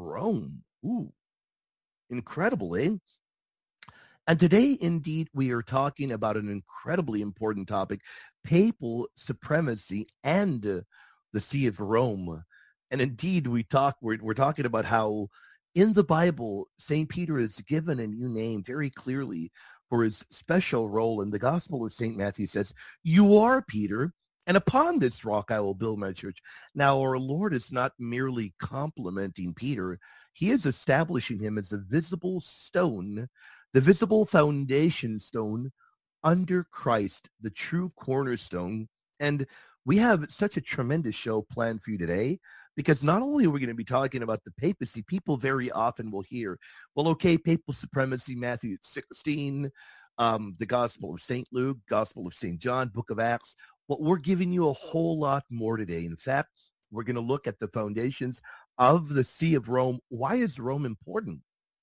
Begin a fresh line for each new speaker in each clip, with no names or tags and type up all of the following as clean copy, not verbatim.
Rome. Ooh, incredible, eh? And today, indeed, we are talking about an incredibly important topic, papal supremacy and the See of Rome. And indeed, we're talking about how in the Bible, St. Peter is given a new name very clearly for his special role. In the Gospel of St. Matthew says, "You are Peter, and upon this rock I will build my church." Now, our Lord is not merely complimenting Peter. He is establishing him as a visible stone, the visible foundation stone under Christ, the true cornerstone. And we have such a tremendous show planned for you today because not only are we going to be talking about the papacy, people very often will hear, well, okay, papal supremacy, Matthew 16, the Gospel of St. Luke, Gospel of St. John, Book of Acts. But we're giving you a whole lot more today. In fact, we're going to look at the foundations of the See of Rome. Why is Rome important?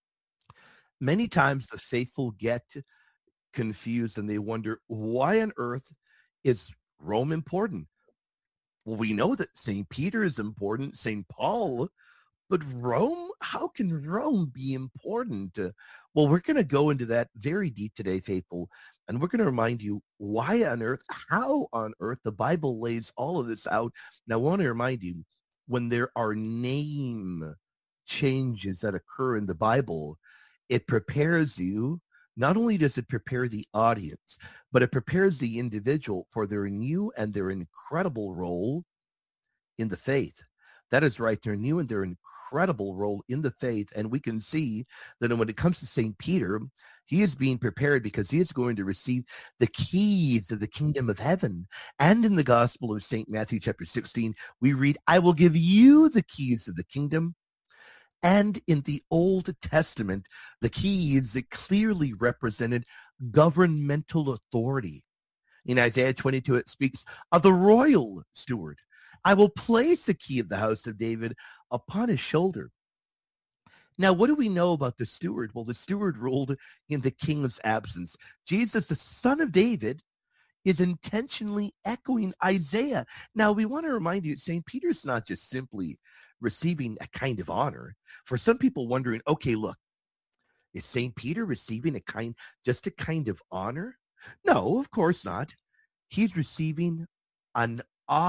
Many times the faithful get confused and they wonder, why on earth is Rome important? Well, we know that St. Peter is important, St. Paul, but Rome, how can Rome be important? Well, we're going to go into that very deep today, faithful, and we're going to remind you why on earth, how on earth the Bible lays all of this out. Now, I want to remind you, when there are name changes that occur in the Bible, it prepares you. Not only does it prepare the audience, but it prepares the individual for their new and their incredible role in the faith. That is right, their new and their incredible role in the faith. And we can see that when it comes to St. Peter, he is being prepared because he is going to receive the keys of the kingdom of heaven. And in the Gospel of St. Matthew chapter 16, we read, "I will give you the keys of the kingdom." And in the Old Testament, the keys that clearly represented governmental authority. In Isaiah 22, it speaks of the royal steward. "I will place the key of the house of David upon his shoulder." Now, what do we know about the steward? Well, the steward ruled in the king's absence. Jesus, the son of David, is intentionally echoing Isaiah. Now, we want to remind you, St. Peter's not just simply receiving a kind of honor. For some people wondering, okay, look, is St. Peter receiving just a kind of honor? No, of course not. He's receiving an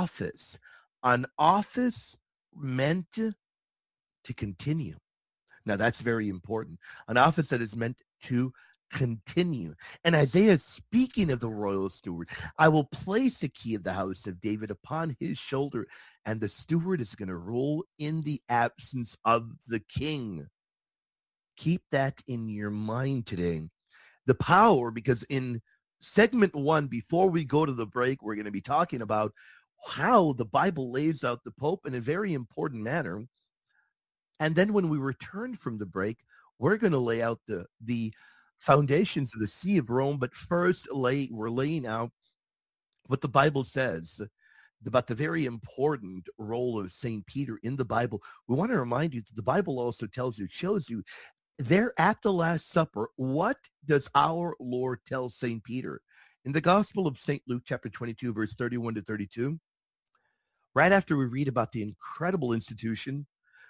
an office meant to continue. Now, that's very important. An office that is meant to continue. And Isaiah is speaking of the royal steward. "I will place the key of the house of David upon his shoulder," and the steward is going to rule in the absence of the king. Keep that in your mind today. The power, because in segment 1, before we go to the break, we're going to be talking about how the Bible lays out the Pope in a very important manner. And then when we return from the break, we're going to lay out the foundations of the See of Rome. But first, we're laying out what the Bible says about the very important role of St. Peter in the Bible. We want to remind you that the Bible also shows you, there at the Last Supper, what does our Lord tell St. Peter? In the Gospel of St. Luke, chapter 22, verse 31 to 32, right after we read about the incredible institution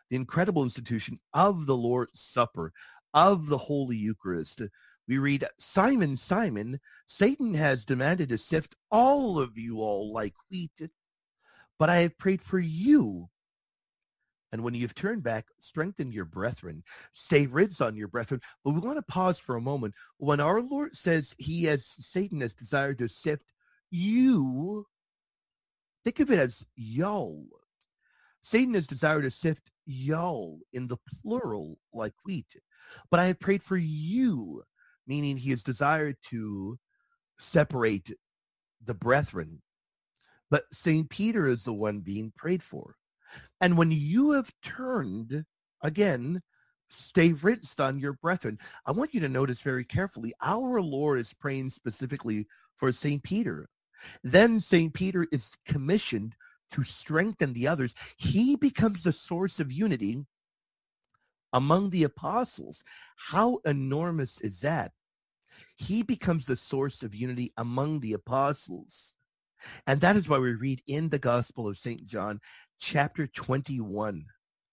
of the Lord's Supper, of the Holy Eucharist, we read, "Simon, Simon, Satan has demanded to sift all of you all like wheat, but I have prayed for you. And when you've turned back, strengthen your brethren. Stay rids on your brethren." But we want to pause for a moment. When our Lord says Satan has desired to sift you, think of it as y'all. Satan has desired to sift y'all in the plural like wheat. But I have prayed for you, meaning he has desired to separate the brethren. But St. Peter is the one being prayed for. "And when you have turned, again, stay rinsed on your brethren." I want you to notice very carefully, our Lord is praying specifically for St. Peter. Then St. Peter is commissioned to strengthen the others. He becomes the source of unity among the apostles. How enormous is that? He becomes the source of unity among the apostles. And that is why we read in the Gospel of St. John, chapter 21.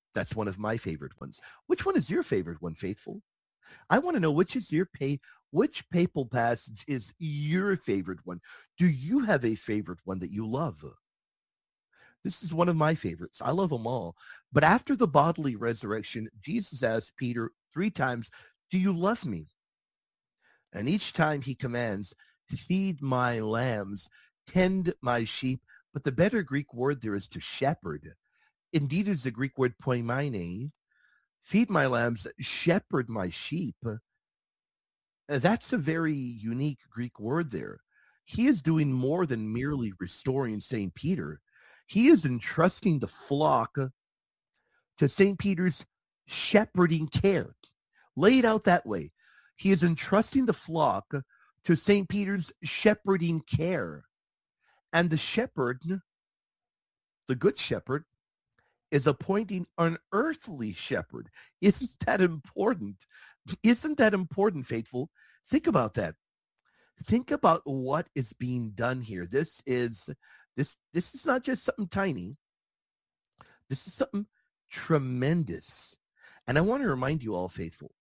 That's one of my favorite ones. Which one is your favorite one, Faithful? I want to know which papal passage is your favorite one. Do you have a favorite one that you love? This is one of my favorites. I love them all. But after the bodily resurrection, Jesus asked Peter 3 times, "Do you love me?" And each time he commands, "Feed my lambs, tend my sheep." But the better Greek word there is to shepherd. Indeed, is the Greek word poimene. Feed my lambs, shepherd my sheep. That's a very unique Greek word there. He is doing more than merely restoring St. Peter. He is entrusting the flock to St. Peter's shepherding care. Lay it out that way. He is entrusting the flock to St. Peter's shepherding care. And the shepherd, the good shepherd, is appointing an earthly shepherd. Isn't that important? Isn't that important, Faithful? Think about that. Think about what is being done here. This is not just something tiny. This is something tremendous. And I want to remind you all, Faithful,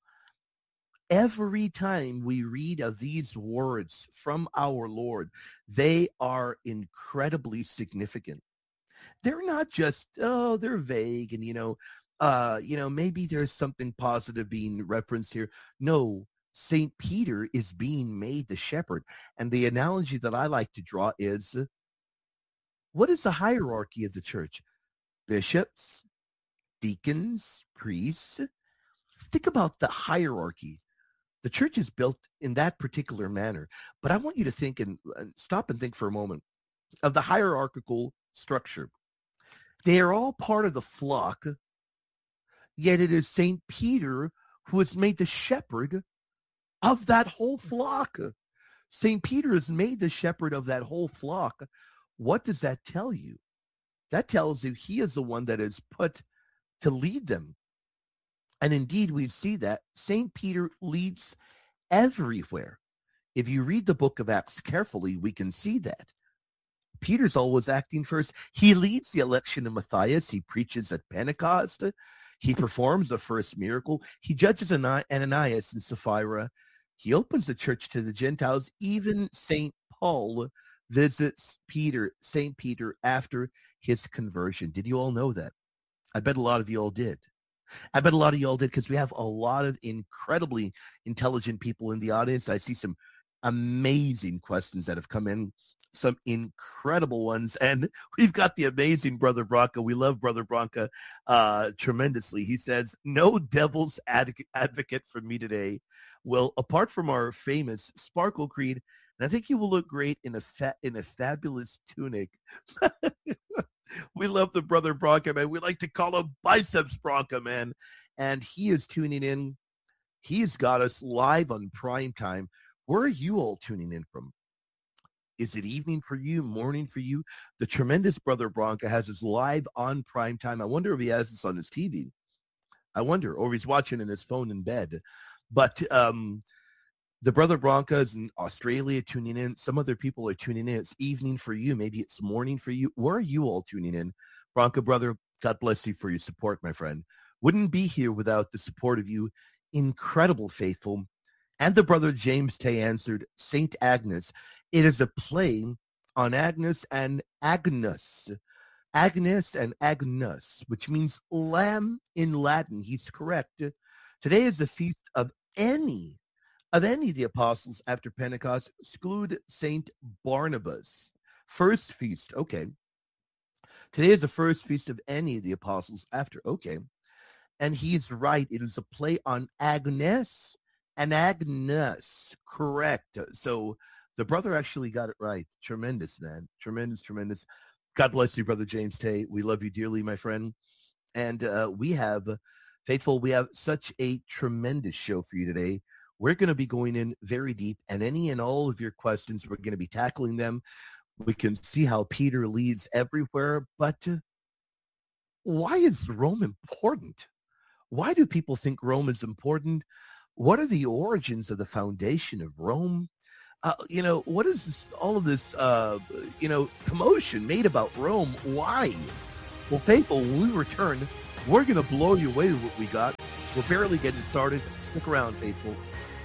every time we read of these words from our Lord, they are incredibly significant. They're not just, they're vague and, maybe there's something positive being referenced here. No, St. Peter is being made the shepherd. And the analogy that I like to draw is, what is the hierarchy of the church? Bishops, deacons, priests. Think about the hierarchy. The church is built in that particular manner. But I want you to think and stop and think for a moment of the hierarchical structure. They are all part of the flock, yet it is St. Peter who is made the shepherd of that whole flock. St. Peter is made the shepherd of that whole flock. What does that tell you? That tells you he is the one that is put to lead them. And indeed, we see that St. Peter leads everywhere. If you read the book of Acts carefully, we can see that. Peter's always acting first. He leads the election of Matthias. He preaches at Pentecost. He performs the first miracle. He judges Ananias and Sapphira. He opens the church to the Gentiles. Even St. Paul visits St. Peter after his conversion. Did you all know that? I bet a lot of you all did. I bet a lot of you all did because we have a lot of incredibly intelligent people in the audience. I see some amazing questions that have come in, some incredible ones. And we've got the amazing Brother Branca. We love Brother Branca tremendously. He says, "No devil's advocate for me today. Well, apart from our famous Sparkle Creed, and I think you will look great in a fabulous tunic." We love the Brother Branca, man. We like to call him Biceps Branca, man. And he is tuning in. He's got us live on prime time. Where are you all tuning in from? Is it evening for you, morning for you? The tremendous Brother Branca has us live on prime time. I wonder if he has this on his TV. I wonder, or he's watching in his phone in bed. But the Brother Branca is in Australia tuning in. Some other people are tuning in. It's evening for you. Maybe it's morning for you. Where are you all tuning in? Branca, brother, God bless you for your support, my friend. Wouldn't be here without the support of you, incredible faithful. And the Brother James Tay answered, St. Agnes. It is a play on Agnes and Agnus. Agnes and Agnus, which means lamb in Latin. He's correct. Today is the feast of any of the apostles after Pentecost. Exclude St. Barnabas. First feast. Okay. Today is the first feast of any of the apostles after. Okay. And he's right. It is a play on Agnes and Agnes. Correct. So the brother actually got it right. Tremendous, man. Tremendous, tremendous. God bless you, Brother James Tay. We love you dearly, my friend. And we have, faithful, we have such a tremendous show for you today. We're going to be going in very deep, and any and all of your questions, we're going to be tackling them. We can see how Peter leads everywhere, but why is Rome important? Why do people think Rome is important? What are the origins of the foundation of Rome? What is this, all of this, commotion made about Rome? Why? Well, faithful, when we return, We're going to blow you away with what we got. We're barely getting started. Stick around, faithful.